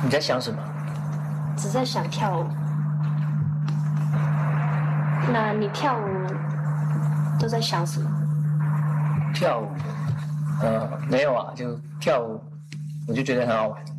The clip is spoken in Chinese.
你在想什么？ 只在想跳舞。那你跳舞都在想什么？ 跳舞？没有啊，就跳舞，我就觉得很好玩。